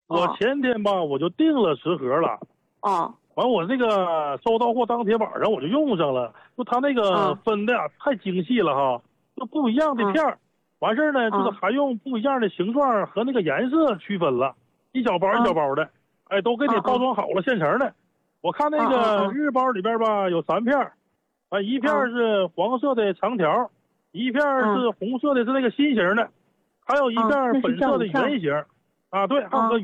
我前天吧我就订了10盒了。完我那个收到货当天晚上我就用上了，就它那个分的太精细了哈，就不一样的片儿。完事儿呢，就是还用不一样的形状和那个颜色区分了，一小包一小包的，哎，都给你包装好了，现成的。我看那个日包里边吧有3片，啊，一片是黄色的长条，一片是红色的，是那个心形的，还有一片粉色的圆形，啊，对，还有个